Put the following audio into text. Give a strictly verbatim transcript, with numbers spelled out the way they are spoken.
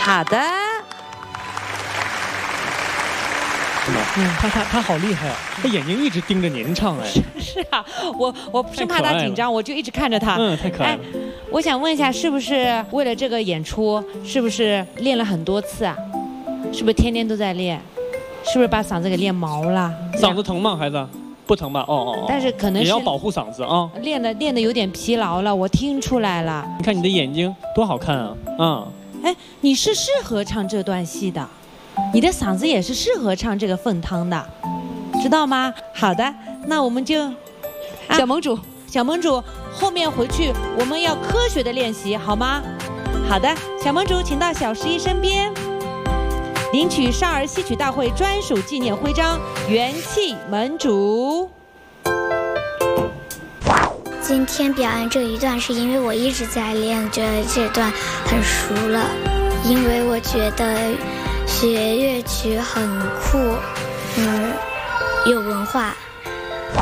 好的。 嗯，他他他好厉害啊！他眼睛一直盯着您唱，哎， 是啊，我我生怕他紧张，我就一直看着他。 嗯，太可爱了。 哎，我想问一下，是不是为了这个演出，是不是练了很多次啊？是不是天天都在练？是不是把嗓子给练毛了？ 嗓子疼吗，孩子？不疼吧？哦哦哦。 但是可能是也要保护嗓子啊。 练的练的有点疲劳了，我听出来了。 你看你的眼睛多好看啊！嗯。 哎，你是适合唱这段戏的。你的嗓子也是适合唱这个凤汤的，知道吗？好的，那我们就，啊、 小盟主， 小盟主，后面回去我们要科学的练习，好吗？好的，小盟主，请到小十一身边，领取少儿戏曲大会专属纪念徽章，元气盟主。 今天表演这一段是因为我一直在练，觉得这段很熟了，因为我觉得。学乐曲很酷，嗯，有文化。